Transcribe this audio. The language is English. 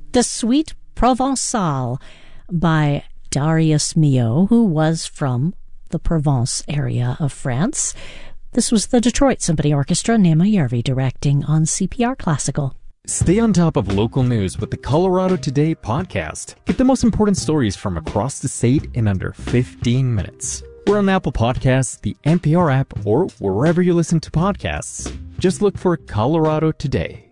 The Suite Provençale by Darius Milhaud, who was from the Provence area of France. This was the Detroit Symphony Orchestra, Nema Järvi directing on CPR Classical. Stay on top of local news with the Colorado Today podcast. Get the most important stories from across the state in under 15 minutes. We're on Apple Podcasts, the NPR app, or wherever you listen to podcasts. Just look for Colorado Today.